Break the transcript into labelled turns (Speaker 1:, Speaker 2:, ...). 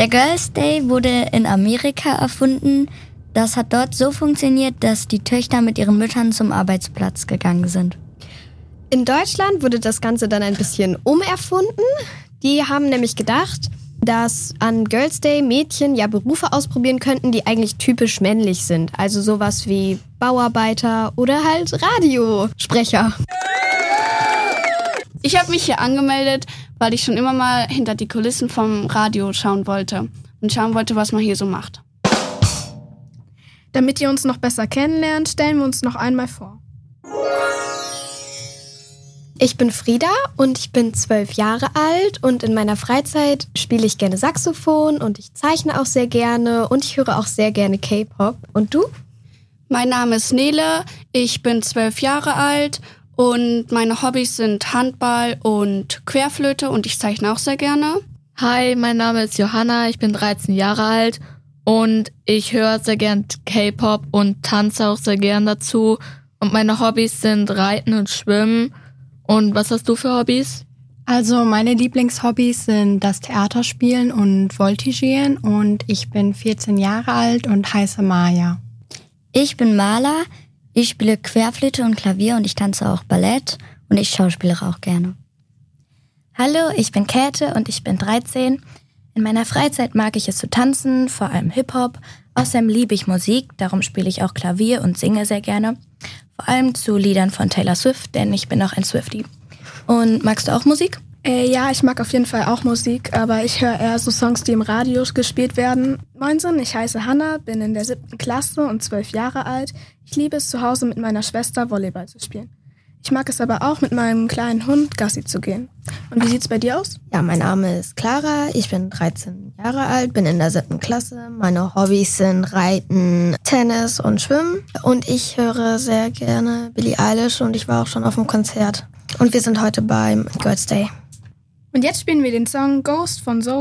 Speaker 1: Der Girls' Day wurde in Amerika erfunden. Das hat dort so funktioniert, dass die Töchter mit ihren Müttern zum Arbeitsplatz gegangen sind.
Speaker 2: In Deutschland wurde das Ganze dann ein bisschen umerfunden. Die haben nämlich gedacht, dass an Girls' Day Mädchen ja Berufe ausprobieren könnten, die eigentlich typisch männlich sind. Also sowas wie Bauarbeiter oder halt Radiosprecher.
Speaker 3: Ich habe mich hier angemeldet, weil ich schon immer mal hinter die Kulissen vom Radio schauen wollte und schauen wollte, was man hier so macht.
Speaker 4: Damit ihr uns noch besser kennenlernt, stellen wir uns noch einmal vor.
Speaker 2: Ich bin Frieda und ich bin 12 Jahre alt und in meiner Freizeit spiele ich gerne Saxophon und ich zeichne auch sehr gerne und ich höre auch sehr gerne K-Pop. Und du?
Speaker 3: Mein Name ist Nele, ich bin 12 Jahre alt und meine Hobbys sind Handball und Querflöte und ich zeichne auch sehr gerne.
Speaker 5: Hi, mein Name ist Johanna, ich bin 13 Jahre alt und ich höre sehr gern K-Pop und tanze auch sehr gern dazu. Und meine Hobbys sind Reiten und Schwimmen. Und was hast du für Hobbys?
Speaker 6: Also meine Lieblingshobbys sind das Theaterspielen und Voltigieren und ich bin 14 Jahre alt und heiße Maja.
Speaker 1: Ich bin Maler, ich spiele Querflöte und Klavier und ich tanze auch Ballett und ich schauspielere auch gerne.
Speaker 7: Hallo, ich bin Käthe und ich bin 13. In meiner Freizeit mag ich es zu tanzen, vor allem Hip-Hop. Außerdem liebe ich Musik, darum spiele ich auch Klavier und singe sehr gerne. Vor allem zu Liedern von Taylor Swift, denn ich bin auch ein Swiftie. Und magst du auch Musik?
Speaker 4: Ja, ich mag auf jeden Fall auch Musik, aber ich höre eher so Songs, die im Radio gespielt werden. Moinsen, ich heiße Hanna, bin in der 7. Klasse und 12 Jahre alt. Ich liebe es, zu Hause mit meiner Schwester Volleyball zu spielen. Ich mag es aber auch, mit meinem kleinen Hund Gassi zu gehen. Und wie sieht's bei dir aus?
Speaker 8: Ja, mein Name ist Clara, ich bin 13 Jahre alt, bin in der 7. Klasse. Meine Hobbys sind Reiten, Tennis und Schwimmen. Und ich höre sehr gerne Billie Eilish und ich war auch schon auf dem Konzert. Und wir sind heute beim Girls' Day.
Speaker 4: Und jetzt spielen wir den Song Ghost von Zoe.